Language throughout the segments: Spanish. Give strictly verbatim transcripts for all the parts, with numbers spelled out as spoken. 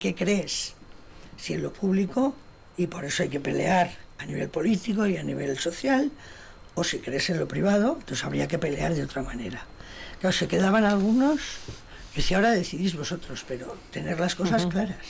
¿qué crees? Si en lo público, y por eso hay que pelear a nivel político y a nivel social, o si crees en lo privado, entonces habría que pelear de otra manera. Claro, se quedaban algunos que si ahora decidís vosotros, pero tener las cosas uh-huh. claras.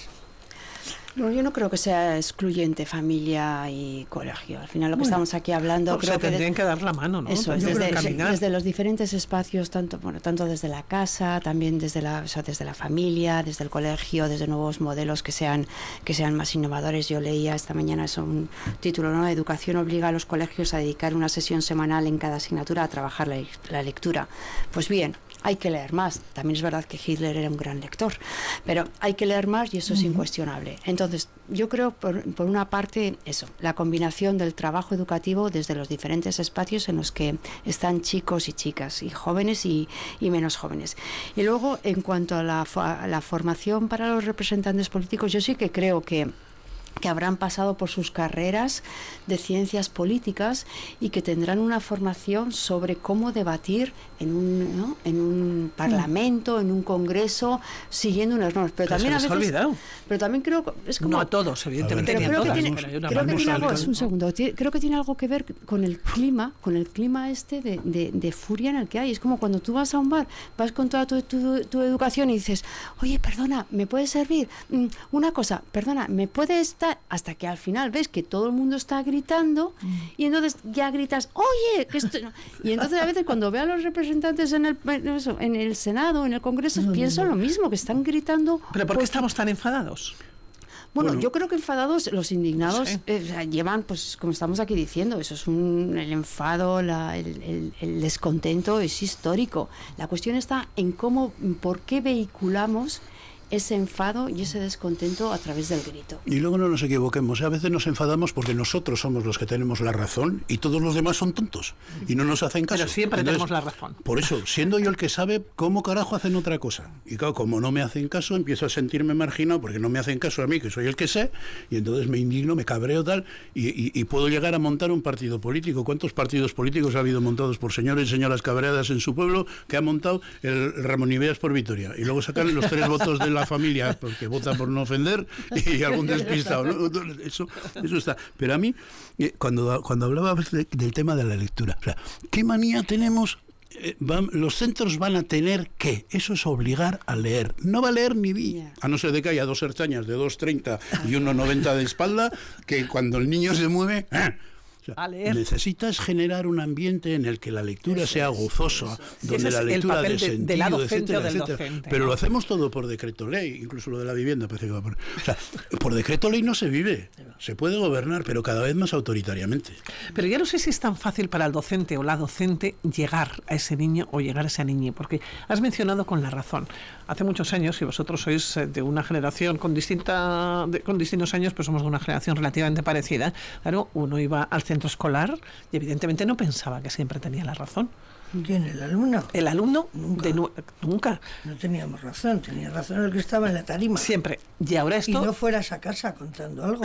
No, yo no creo que sea excluyente familia y colegio. Al final lo que bueno, estamos aquí hablando... No, creo se que tendrían de, que dar la mano, ¿no? Eso, es, desde, desde los diferentes espacios, tanto bueno, tanto desde la casa, también desde la, o sea, desde la familia, desde el colegio, desde nuevos modelos que sean, que sean más innovadores. Yo leía esta mañana eso, un título, ¿no? Educación obliga a los colegios a dedicar una sesión semanal en cada asignatura a trabajar la, la lectura. Pues bien, hay que leer más. También es verdad que Hitler era un gran lector, pero hay que leer más y eso uh-huh. es incuestionable. Entonces, yo creo, por, por una parte, eso, la combinación del trabajo educativo desde los diferentes espacios en los que están chicos y chicas, y jóvenes y, y menos jóvenes. Y luego, en cuanto a la, a la formación para los representantes políticos, yo sí que creo que que habrán pasado por sus carreras de ciencias políticas y que tendrán una formación sobre cómo debatir en un, ¿no? en un parlamento, en un congreso, siguiendo unas normas. Pero, pero también se a veces, olvidado. Pero también creo que es como, no a todos, evidentemente. Pero creo, todas, que tiene, pero creo que tiene algo, es un segundo, creo que tiene algo que ver con el clima, con el clima este de, de, de furia en el que hay. Es como cuando tú vas a un bar, vas con toda tu, tu, tu educación y dices, oye, perdona, ¿me puedes servir? Mm, una cosa, perdona, ¿me puedes dar? Hasta que al final ves que todo el mundo está gritando y entonces ya gritas, oye, que esto... y entonces a veces cuando veo a los representantes en el, en el Senado, en el Congreso, no, pienso no, no. lo mismo, que están gritando. ¿Pero por qué estamos tan enfadados? Bueno, bueno, yo creo que enfadados, los indignados sí. eh, o sea, llevan, pues como estamos aquí diciendo, eso es un, el enfado, la, el, el, el descontento es histórico. La cuestión está en cómo, por qué vehiculamos ese enfado y ese descontento a través del grito. Y luego no nos equivoquemos, a veces nos enfadamos porque nosotros somos los que tenemos la razón y todos los demás son tontos y no nos hacen caso. Pero siempre Entonces, tenemos la razón. Por eso, siendo yo el que sabe, ¿cómo carajo hacen otra cosa? Y claro, como no me hacen caso, empiezo a sentirme marginado porque no me hacen caso a mí, que soy el que sé, y entonces me indigno, me cabreo tal, y, y, y puedo llegar a montar un partido político. ¿Cuántos partidos políticos ha habido montados por señores y señoras cabreadas en su pueblo que ha montado el Ramón Ibeas por Vitoria? Y luego sacan los tres votos de la familia porque vota por no ofender y algún despistado, ¿no? eso, eso está. Pero a mí, cuando, cuando hablaba de, del tema de la lectura, o sea, ¿qué manía tenemos? Eh, van, los centros van a tener que, eso es obligar a leer. No va a leer ni vi, yeah. a no ser de que haya dos herchañas de dos treinta y uno noventa de espalda, que cuando el niño se mueve... ¡ah! O sea, necesitas generar un ambiente en el que la lectura eso sea gozosa, es, donde es la lectura de de sentido, de la etcétera, del etcétera. Docente, pero ¿no? Lo hacemos todo por decreto ley, incluso lo de la vivienda parece que va por... O sea, por decreto ley no se vive, se puede gobernar, pero cada vez más autoritariamente. Pero ya no sé si es tan fácil para el docente o la docente llegar a ese niño o llegar a esa niña, porque has mencionado con la razón. Hace muchos años, y vosotros sois de una generación con distinta, de, con distintos años, pues somos de una generación relativamente parecida. Claro, uno iba al centro escolar y evidentemente no pensaba que siempre tenía la razón. ¿Quién? ¿El alumno? El alumno nunca. De nu- nunca. No teníamos razón, tenía razón el que estaba en la tarima. Siempre. Y ahora esto... Y no fueras a casa contando algo.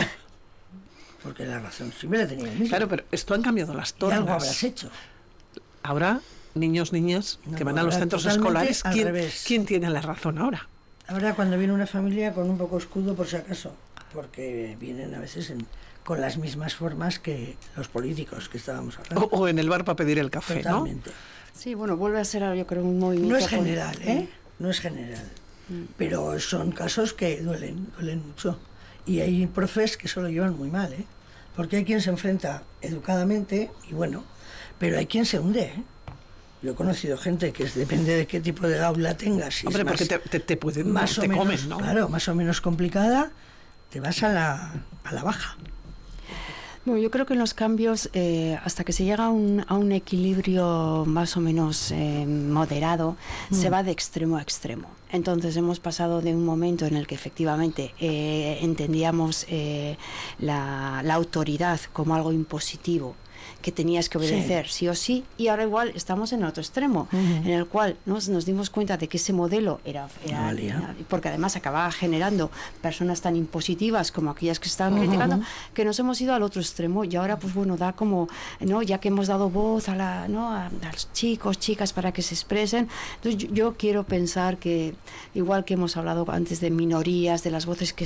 Porque la razón siempre la tenía el mismo. Claro, pero esto han cambiado las tornas. Y algo habrás hecho. Ahora, niños, niñas no, que van a los centros escolares, ¿quién, ¿quién tiene la razón ahora? Ahora cuando viene una familia con un poco escudo por si acaso, porque vienen a veces en, con las mismas formas que los políticos que estábamos hablando. O, o en el bar para pedir el café, totalmente. ¿no? Sí, bueno, vuelve a ser, yo creo, un movimiento... No es general, ¿eh? No es general. Mm. Pero son casos que duelen, duelen mucho. Y hay profes que eso lo llevan muy mal, ¿eh? Porque hay quien se enfrenta educadamente y bueno, pero hay quien se hunde, ¿eh? Yo he conocido gente que es, depende de qué tipo de gaula tengas. Si Hombre, es porque más, te, te, te pueden, más te o menos, comen, ¿no? Claro, más o menos complicada, te vas a la, a la baja. Bueno, yo creo que en los cambios, eh, hasta que se llega a un, a un equilibrio más o menos eh, moderado, mm. se va de extremo a extremo. Entonces hemos pasado de un momento en el que efectivamente eh, entendíamos eh, la, la autoridad como algo impositivo que tenías que obedecer sí, sí o sí, y ahora igual estamos en el otro extremo, uh-huh. en el cual nos, nos dimos cuenta de que ese modelo era, era, no era, porque además acababa generando personas tan impositivas como aquellas que estaban uh-huh. criticando, que nos hemos ido al otro extremo, y ahora pues bueno, da como, ¿no? Ya que hemos dado voz a, la, ¿no? a, a los chicos, chicas para que se expresen, entonces yo, yo quiero pensar que igual que hemos hablado antes de minorías, de las voces que